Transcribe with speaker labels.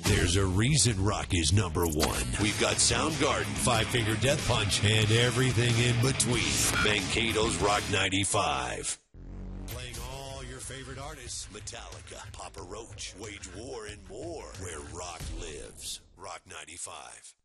Speaker 1: There's a reason rock is number one. We've got Soundgarden, Five Finger Death Punch, and everything in between. Mankato's Rock 95. Playing all your favorite artists. Metallica, Papa Roach, Wage War, and more. Where rock lives. Rock 95.